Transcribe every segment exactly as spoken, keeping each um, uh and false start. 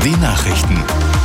Die Nachrichten.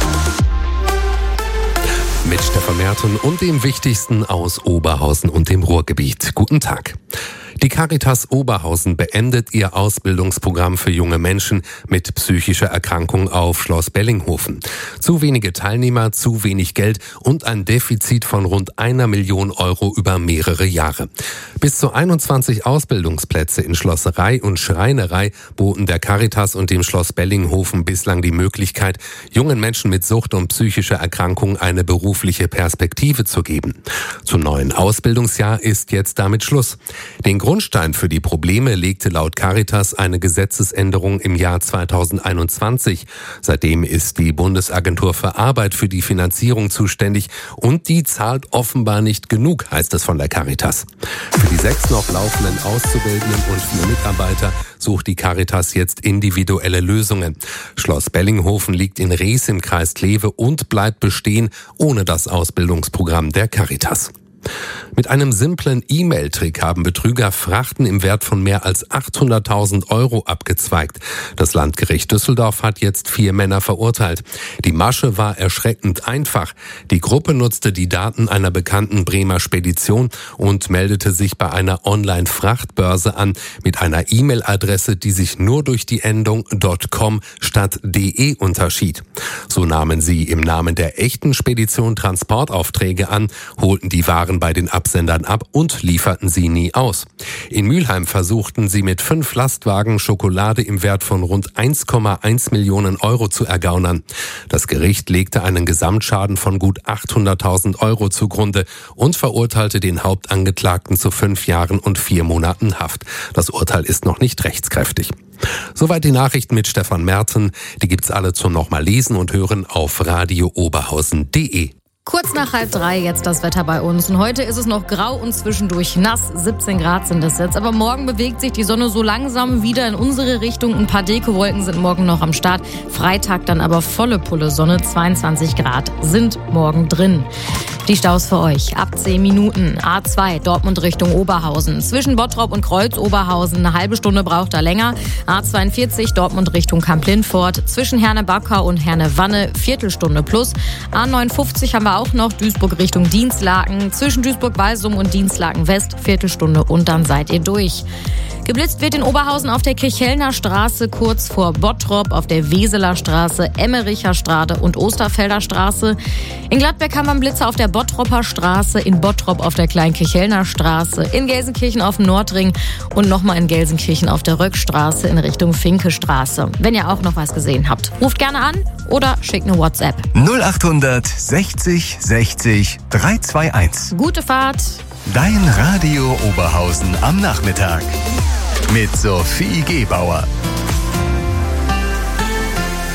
Mit Stefan Merten und dem Wichtigsten aus Oberhausen und dem Ruhrgebiet. Guten Tag. Die Caritas Oberhausen beendet ihr Ausbildungsprogramm für junge Menschen mit psychischer Erkrankung auf Schloss Bellinghofen. Zu wenige Teilnehmer, zu wenig Geld und ein Defizit von rund einer Million Euro über mehrere Jahre. Bis zu einundzwanzig Ausbildungsplätze in Schlosserei und Schreinerei boten der Caritas und dem Schloss Bellinghofen bislang die Möglichkeit, jungen Menschen mit Sucht und psychischer Erkrankung eine berufliche Perspektive zu geben. Zum neuen Ausbildungsjahr ist jetzt damit Schluss. Den Grundstein für die Probleme legte laut Caritas eine Gesetzesänderung im Jahr zweitausendeinundzwanzig. Seitdem ist die Bundesagentur für Arbeit für die Finanzierung zuständig und die zahlt offenbar nicht genug, heißt es von der Caritas. Für die sechs noch laufenden Auszubildenden und vier Mitarbeiter sucht die Caritas jetzt individuelle Lösungen. Schloss Bellinghofen liegt in Rees im Kreis Kleve und bleibt bestehen ohne das Ausbildungsprogramm der Caritas. Mit einem simplen E-Mail-Trick haben Betrüger Frachten im Wert von mehr als achthunderttausend Euro abgezweigt. Das Landgericht Düsseldorf hat jetzt vier Männer verurteilt. Die Masche war erschreckend einfach. Die Gruppe nutzte die Daten einer bekannten Bremer Spedition und meldete sich bei einer Online-Frachtbörse an mit einer E-Mail-Adresse, die sich nur durch die Endung .com statt .de unterschied. So nahmen sie im Namen der echten Spedition Transportaufträge an, holten die Waren bei den Absendern ab und lieferten sie nie aus. In Mülheim versuchten sie mit fünf Lastwagen Schokolade im Wert von rund eins Komma eins Millionen Euro zu ergaunern. Das Gericht legte einen Gesamtschaden von gut achthunderttausend Euro zugrunde und verurteilte den Hauptangeklagten zu fünf Jahren und vier Monaten Haft. Das Urteil ist noch nicht rechtskräftig. Soweit die Nachrichten mit Stefan Merten. Die gibt's alle zum nochmal lesen und hören auf radio oberhausen punkt de. Kurz nach halb drei jetzt das Wetter bei uns. Und heute ist es noch grau und zwischendurch nass. siebzehn Grad sind es jetzt. Aber morgen bewegt sich die Sonne so langsam wieder in unsere Richtung. Ein paar Dekowolken sind morgen noch am Start. Freitag dann aber volle Pulle Sonne. zweiundzwanzig Grad sind morgen drin. Die Staus für euch. Ab zehn Minuten. A zwei, Dortmund Richtung Oberhausen. Zwischen Bottrop und Kreuz-Oberhausen. Eine halbe Stunde braucht er länger. A zweiundvierzig, Dortmund Richtung Kamp-Lindfort. Zwischen Herne-Backau und Herne-Wanne. Viertelstunde plus. A neunundfünfzig haben wir auch noch. Duisburg Richtung Dienstlaken. Zwischen Duisburg-Walsum und Dienstlaken West. Viertelstunde und dann seid ihr durch. Geblitzt wird in Oberhausen auf der Kirchhellner Straße kurz vor Bottrop, auf der Weseler Straße, Emmericher Straße und Osterfelder Straße. In Gladbeck haben wir einen Blitzer auf der Bottropper Straße, in Bottrop auf der Kleinkirchhellner Straße, in Gelsenkirchen auf dem Nordring und nochmal in Gelsenkirchen auf der Röckstraße in Richtung Finkestraße. Wenn ihr auch noch was gesehen habt, ruft gerne an oder schickt eine WhatsApp. null achthundert sechzig sechzig dreihunderteinundzwanzig. Gute Fahrt. Dein Radio Oberhausen am Nachmittag. Mit Sophie Gebauer.